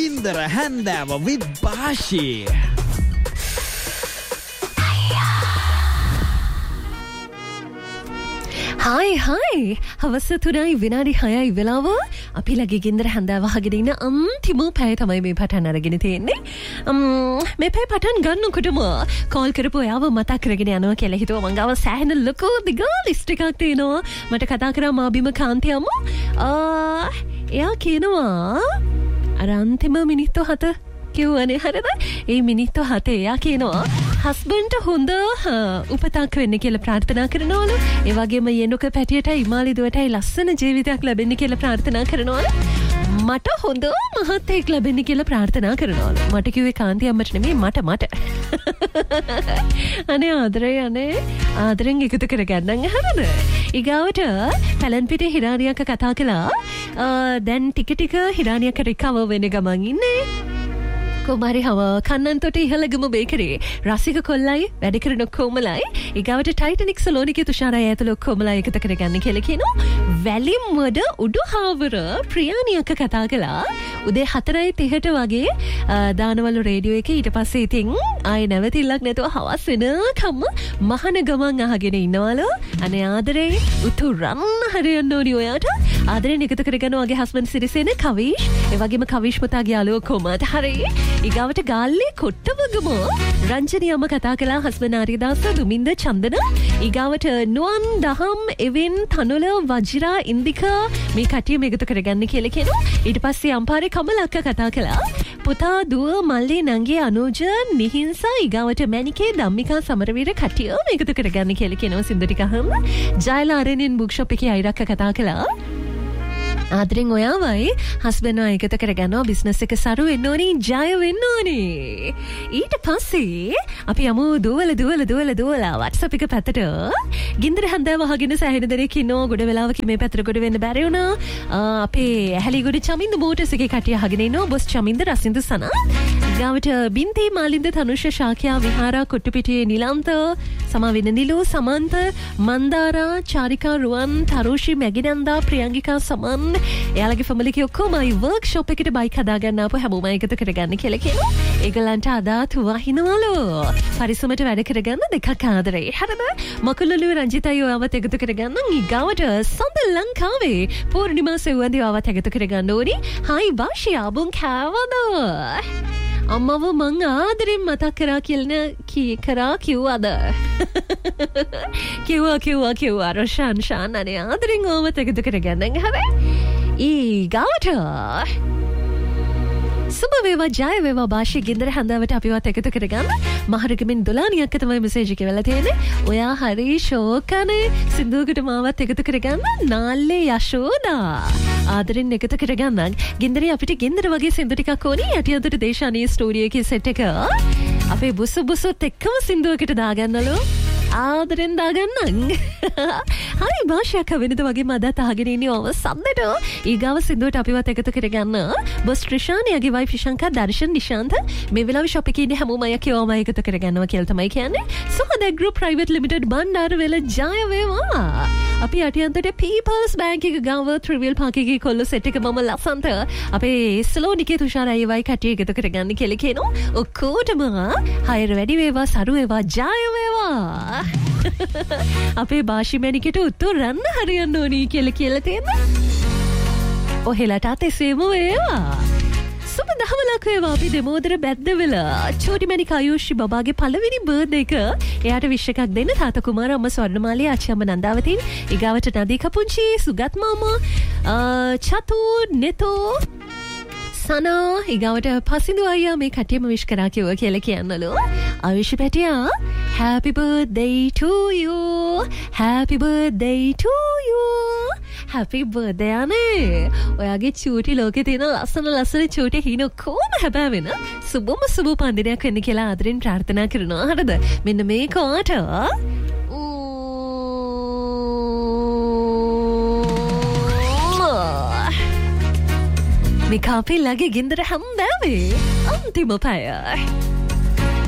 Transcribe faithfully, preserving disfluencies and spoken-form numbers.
ගින්දර හැන්දෑව with Bashi. Hi hi හවස තුනයි විනාඩි හයයි වෙලාව අපි ලගේ ගින්දර හැන්දෑව අහගෙන ඉන්න අන්තිම පැය තමයි මේ පටන් අරගෙන තියෙන්නේ. මේ පැය පටන් ගන්නකොටම කෝල් කරපු ඔයාව මතක් කරගෙන යනවා කියලා හිතුවා. මං ගාව සෑහෙන ලොකු දිග ලිස්ට් එකක් තියෙනවා. මට කතා කරා මාබිම කාන්තිය අම්මා. එයා කියනවා අර අන්තිම මිනිත්තු හත කිව්වනේ හරිද? ඒ මිනිත්තු හතේ එයා කියනවා හස්බන්ඩ්ට හොඳ උපතක් වෙන්න කියලා ප්‍රාර්ථනා කරනවලු. ඒ වගේම යනුක පැටියටයි ඉමාලි දුවටයි ලස්සන ජීවිතයක් ලැබෙන්න කියලා ප්‍රාර්ථනා කරනවලු. මට හොඳ මහත්තයෙක් ලැබෙන්න කියලා ප්‍රාර්ථනා කරනවලු. මට කිව්වේ කාන්ති අම්මට නෙමෙයි මට මට. අනේ ආදරේ අනේ ආදරෙන් එකතු කරගන්නම් හරිද? ඊගාවට පැලන්පිටියේ හිරානියක කතා කළා. දැන් ටික ටික හිරානියක රිකවර් වෙන ගමන් ඉන්නේ. කොමාරි හව කන්නන්තොට ඉහළගම බේකරේ රසික කොල්ලයි වැඩ කරන කොමලයි ඊගාවට ටයිටනික් සලෝනිකේ තුෂාරය ඇතුළු කොමලා එකතු කරගන්න කියලා කියනවා. වැලිම්වඩ උඩුහාවර ප්‍රියානියක කතා කළා. උදේ හතරයි තිහට වගේ දානවලු රේඩියෝ එකේ. ඊට පස්සේ ඉතින් ආයේ නැවතිල්ලක් නැතුව හවස් වෙනකම් මහන ගමන් අහගෙන ඉන්නවලු. අනේ ආදරේ උතුරන් හරියන්න ඕනි ඔයාට. ආදරෙන් එකතු කරගන්න වගේ හස්බන්ඩ් සිරිසේන කවිෂ් ඒ වගේම කවිෂ් පුතාගේ යාළුවෝ කොමත් හරි. ඊගාවට ගාල්ලේ කොට්ටවගම රංජනියම කතා කළා හස්බන්ඩ් ආරියදාස දුමින්ද චන්දන. ඊගාවට නුවන් දහම් එවෙන් තනුල වජිරා ඉන්දිකා මේ කටිය මේකතු කරගන්න කියලා කියනවා. ඊට පස්සේ අම්පාරේ කමලක්ක කතා කළා. පුතා දුව මල්ලි නංගී අනුජ නිහින්සා ඊගාවට මැනිකේ ධම්මිකා සමරවීර කටිය මේකතු කරගන්න කියලා කියනවා. සින්දු ටික අහන්න. ජයලා ආරෙනින් බුක් ෂොප් එකේ අයිරක්ක කතා කළා. ආදරෙන් ඔයාවයි හස්බන්ඩ්ව එකතු කරගන්නවා බිස්නස් එක සරු වෙන්න ඕනේ ජය වෙන්න ඕනේ. ඊට පස්සේ අපි යමු දුවල දුවල දුවල දුවල WhatsApp එක පැත්තට. ගින්දර හැන්දෑව අහගෙන සෑහෙන දෙනෙක් ඉන්නවා. ගොඩ වෙලාවක මේ පැත්තට ගොඩ වෙන්න බැරි වුණා. අපේ ඇහැලිගොඩ චමින්ද මෝටර්ස් එකේ කටිය අහගෙන ඉන්නවා. බොස් චමින්ද රසින්දු සන. ඊගාවට බින්ති මාලින්ද තනුෂ ශාක්‍යා විහාරා කොට්ටුපිටියේ නිලන්ත සමාවෙන්න නිලු සමන්ත මන්දාරා චාරිකා රුවන් තරුෂි මැගිනන්දා ප්‍රියංගිකා සමන් එයාලගේ ෆැමිලි කී ඔක්කොම අය වර්ක්ෂොප් එකට බයික් හදාගන්න ආපු හැමෝම එකතු කරගන්න කියලා කියනවා. ඒගොල්ලන්ට අදාත් වහිනවලු. පරිස්සමට වැඩ කරගන්න දෙකක් ආදරේ. හරිද? මකුලුලු රංජිතයි ඔයාවත් එකතු කරගන්න. ඊගාවට සඳ ලංකාවේ පූර්ණිමා සෙව්වන්දි ඔයාවත් එකතු කරගන්න ඕනි. හයි බාෂි ආබුන් කෑවද? අම්මව මං ආදරෙන් මතක් කරා කියලා කී කරා කිව්වද? කිව්වා කිව්වා කිව්වා රොෂාන් ෂාන් අනේ ආදරෙන් ඕමත් එකතු කරගන්න. හරි? ඊගාවට සුබ වේවා ජය වේවා බාෂි ගින්දර හැන්දාවට අපිවත් එකතු කරගන්න. මහරගමින් දොලානියක් තමයි මෙසේජ් එක වෙලා තියෙන්නේ. ඔයා හරි ෂෝකනේ සින්දුවකට මාවත් එකතු කරගන්න. නාල්ලේ යශෝදා ආදරෙන් එකතු කරගන්න. ගින්දරේ අපිට ගින්දර වගේ සින්දු ටිකක් ඕනේ. යටිඅතුට දේශානී ස්ටුඩියෝ එකේ සෙට් එක අපේ බුසු බුසුත් එක්කම සින්දුවකට දාගන්නලු. ආදරෙන් දාගන්න. හරි භාෂයක් වෙනද වගේ මදත් අහගෙන ඉන්නේ ඔව සම්දට. ඊගාව සින්දුවට අපිවත් එකතු කරගන්න. බොස් ත්‍රිෂානියගේ වයිෆ් ශංකා දර්ශන් නිශාන්ත මේ වෙලාවේ ෂොප් එකේ ඉන්නේ හැමෝම අය කියවම එකතු කරගන්නවා කියලා තමයි කියන්නේ. සෝහද ගෲප් ප්‍රයිවට් ලිමිටඩ් බණ්ඩාරවෙල ජය වේවා. අපි යටිඅන්තට පීපල්ස් බැංක් එක ගාව ත්‍රිවිල් පාක් එකේ කොල්ල සෙට් එක මම ලස්සන්ත අපේ ස්ලෝනිකේ තුෂාර අයවයි කටිය එකතු කරගන්න කියලා කියනවා. ඔක්කොටම හයර වැඩි වේවා සරු වේවා ජය වේවා. අපේ භාෂිමැනිකට උත්තරන්න හරියන්න ඕනී කියලා කියලා තියෙනවා. ඔහෙලටත් එසේම වේවා. සුබ දහවලක් වේවා. අපි දෙමෝදර බැද්දවල චෝටිමැණික ආයුෂ්ි බබාගේ පළවෙනි බර්ත්ඩේ එක එයාට විශ් එකක් දෙන්න තාත්තා කුමාර අම්මා ස්වර්ණමාලී ආච්චි අම්මා නන්දාවතින් ඊගාවට නදී කපුංචි සුගත් මාමා චතු නෙතෝ සනා ඊගාවට පසින්දු අයියා මේ කටියම විශ් කරා කිව්වා කියලා කියන්නලු. ආයුෂ් පැටියා happy birthday to you happy birthday to you happy birthday අනේ. ඔයාගේ චූටි ලෝකේ තියෙන ලස්සන ලස්සන චූටි හිණ කොහොම හැබෑවෙන සුබම සුබ පන්දිනයක් වෙන්න කියලා ආදරෙන් ප්‍රාර්ථනා කරනවා. හරිද? මෙන්න මේ කොට මේ කාපිල්ලගේ ගින්දර හැන්දෑවේ අන්තිම පැය